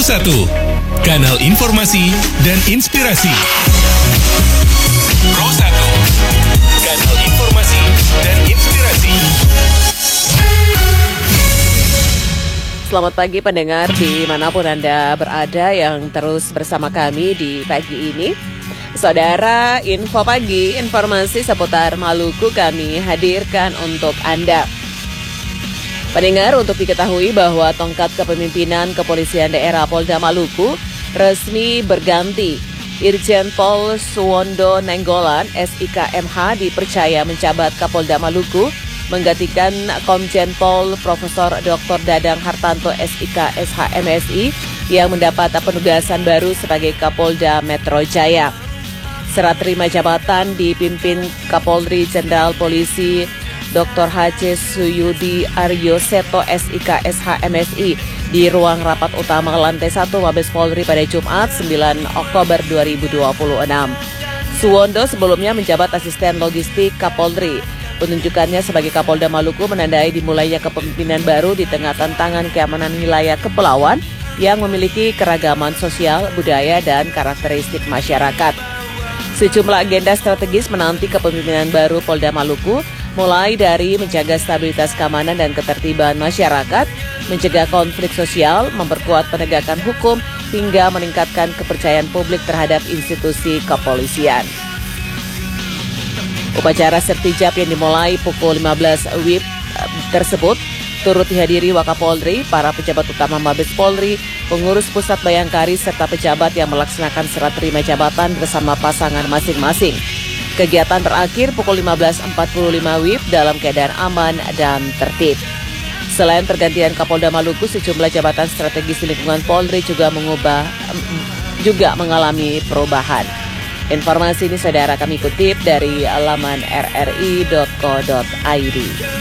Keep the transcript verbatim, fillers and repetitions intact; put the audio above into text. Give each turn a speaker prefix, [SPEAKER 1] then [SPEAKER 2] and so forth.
[SPEAKER 1] satu, kanal informasi dan inspirasi. Pro satu, kanal informasi dan inspirasi.
[SPEAKER 2] Selamat pagi pendengar dimanapun Anda berada yang terus bersama kami di pagi ini. Saudara, info pagi, informasi seputar Maluku kami hadirkan untuk Anda. Pendengar, untuk diketahui bahwa tongkat kepemimpinan Kepolisian Daerah Polda Maluku resmi berganti. Irjen Pol Suwondo Nainggolan, S I K M H, dipercaya menjabat Kapolda Maluku, menggantikan Komjen Pol Profesor Doktor Dadang Hartanto S I K S H M S I yang mendapat penugasan baru sebagai Kapolda Metro Jaya. Serah terima jabatan dipimpin Kapolri Jenderal Polisi Doktor H C Suyudi Aryo Seto S I K S H M S I di ruang rapat utama lantai satu Mabes Polri pada Jumat sembilan Oktober dua ribu dua puluh enam. Suwondo sebelumnya menjabat asisten logistik Kapolri. Penunjukannya sebagai Kapolda Maluku menandai dimulainya kepemimpinan baru di tengah tantangan keamanan wilayah kepulauan yang memiliki keragaman sosial, budaya, dan karakteristik masyarakat. Sejumlah agenda strategis menanti kepemimpinan baru Polda Maluku, mulai dari menjaga stabilitas keamanan dan ketertiban masyarakat, mencegah konflik sosial, memperkuat penegakan hukum, hingga meningkatkan kepercayaan publik terhadap institusi kepolisian. Upacara sertijab yang dimulai pukul lima belas W I B tersebut turut dihadiri Wakapolri, para pejabat utama Mabes Polri, pengurus pusat Bayangkari, serta pejabat yang melaksanakan serah terima jabatan bersama pasangan masing-masing. Kegiatan berakhir pukul lima belas empat puluh lima W I B dalam keadaan aman dan tertib. Selain pergantian Kapolda Maluku, sejumlah jabatan strategis di lingkungan Polri juga mengubah juga mengalami perubahan. Informasi ini saudara kami kutip dari laman r r i dot co dot i d.